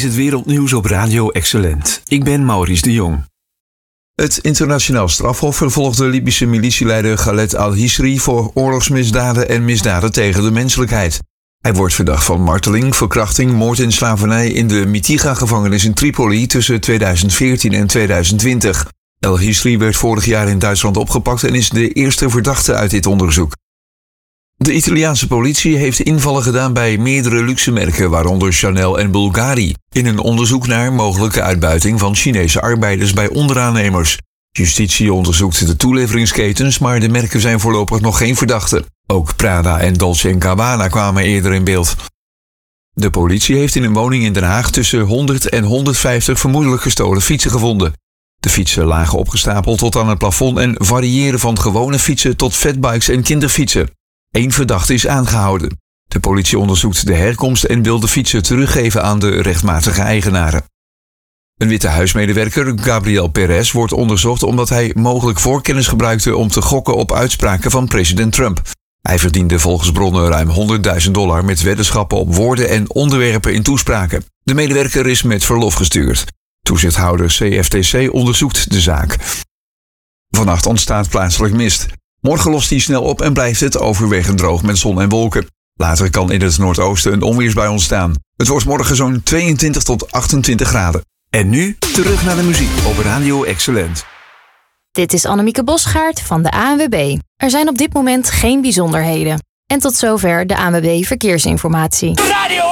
het wereldnieuws op Radio Excellent. Ik ben Maurice de Jong. Het internationaal strafhof vervolgt de Libische militieleider Khaled al-Hisri voor oorlogsmisdaden en misdaden tegen de menselijkheid. Hij wordt verdacht van marteling, verkrachting, moord en slavernij in de Mitiga-gevangenis in Tripoli tussen 2014 en 2020. El-Hisri werd vorig jaar in Duitsland opgepakt en is de eerste verdachte uit dit onderzoek. De Italiaanse politie heeft invallen gedaan bij meerdere luxe merken, waaronder Chanel en Bulgari, in een onderzoek naar mogelijke uitbuiting van Chinese arbeiders bij onderaannemers. Justitie onderzoekt de toeleveringsketens, maar de merken zijn voorlopig nog geen verdachten. Ook Prada en Dolce & Gabbana kwamen eerder in beeld. De politie heeft in een woning in Den Haag tussen 100 en 150 vermoedelijk gestolen fietsen gevonden. De fietsen lagen opgestapeld tot aan het plafond en variëren van gewone fietsen tot fatbikes en kinderfietsen. 1 verdachte is aangehouden. De politie onderzoekt de herkomst en wil de fietsen teruggeven aan de rechtmatige eigenaren. Een Witte Huismedewerker, Gabriel Perez, wordt onderzocht omdat hij mogelijk voorkennis gebruikte om te gokken op uitspraken van president Trump. Hij verdiende volgens bronnen ruim $100.000 met weddenschappen op woorden en onderwerpen in toespraken. De medewerker is met verlof gestuurd. Toezichthouder CFTC onderzoekt de zaak. Vannacht ontstaat plaatselijk mist. Morgen lost die snel op en blijft het overwegend droog met zon en wolken. Later kan in het noordoosten een onweersbui ontstaan. Het wordt morgen zo'n 22 tot 28 graden. En nu terug naar de muziek op Radio Excellent. Dit is Annemieke Bosgaard van de ANWB. Er zijn op dit moment geen bijzonderheden. En tot zover de ANWB Verkeersinformatie. Radio